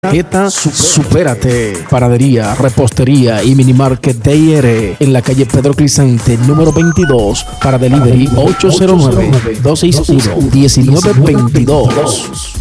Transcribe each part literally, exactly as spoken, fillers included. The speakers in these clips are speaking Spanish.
Eta Supérate, Panadería, Repostería y Minimarket D I R en la calle Pedro Clisante, número veintidós, para delivery ocho cero nueve, dos seis uno, uno nueve dos dos.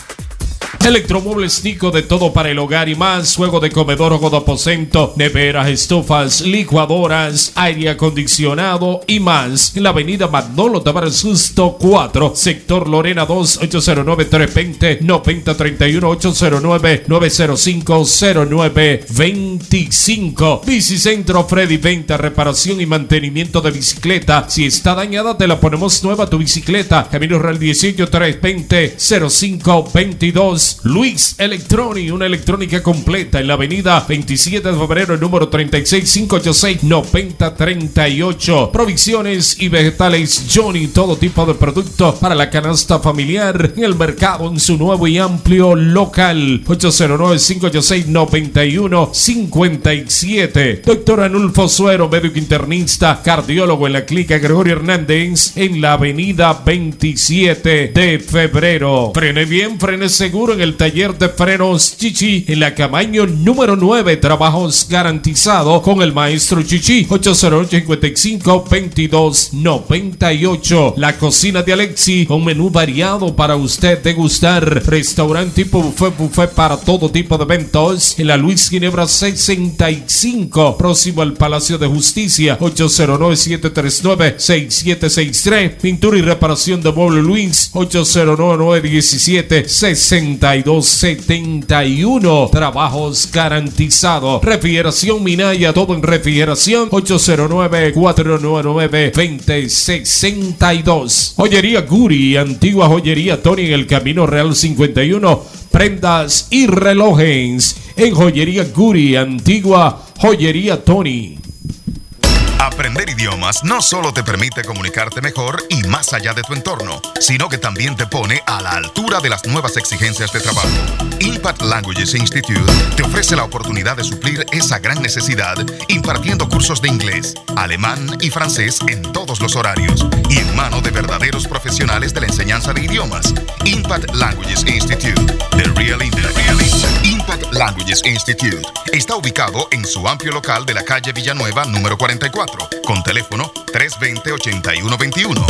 Electromuebles Nico, de todo para el hogar y más. Juego de comedor, juego de aposento, neveras, estufas, licuadoras, aire acondicionado y más. En la avenida Manolo Tavares Justo cuatro, sector Lorena dos, ocho cero nueve, tres dos cero, nueve cero tres uno, ocho cero nueve, nueve cero cinco, cero nueve dos cinco. Bicicentro Freddy, venta, reparación y mantenimiento de bicicleta. Si está dañada, te la ponemos nueva tu bicicleta. Camino Real dieciocho, tres dos cero, cero cinco veintidós. Luis Electronic, una electrónica completa en la avenida veintisiete de febrero, número treinta y seis, cinco ocho seis, nueve cero tres ocho. Provisiones y vegetales Johnny, todo tipo de producto para la canasta familiar en el mercado en su nuevo y amplio local. Ocho cero nueve, cinco ocho seis, nueve uno cinco siete. Doctor Anulfo Suero, médico internista, cardiólogo en la clínica Gregorio Hernández en la avenida veintisiete de febrero. Frene bien, frene seguro en el taller de frenos Chichi en la Camaño número nueve. Trabajos garantizados con el maestro Chichi. Ocho cero ocho, cinco cinco, veintidós noventa y ocho. La cocina de Alexi, un menú variado para usted degustar. Restaurante tipo buffet, buffet para todo tipo de eventos en la Luis Ginebra sesenta y cinco, próximo al Palacio de Justicia. Ocho cero nueve, siete tres nueve, seis siete seis tres. Pintura y reparación de mueble Luis. Ocho cero nueve, nueve uno siete, sesenta y dos setenta y uno. Trabajos garantizados. Refrigeración Minaya, todo en refrigeración. Ocho cero nueve, cuatro nueve nueve, dos cero seis dos. Joyería Guri, antigua joyería Tony en el Camino Real cincuenta y uno. Prendas y relojes en Joyería Guri, antigua joyería Tony. Aprender idiomas no solo te permite comunicarte mejor y más allá de tu entorno, sino que también te pone a la altura de las nuevas exigencias de trabajo. Impact Languages Institute te ofrece la oportunidad de suplir esa gran necesidad impartiendo cursos de inglés, alemán y francés en todos los horarios y en mano de verdaderos profesionales de la enseñanza de idiomas. Impact Languages Institute, The Real Impact. Impact Languages Institute está ubicado en su amplio local de la calle Villanueva número cuarenta y cuatro, con teléfono tres dos cero, ocho uno dos uno.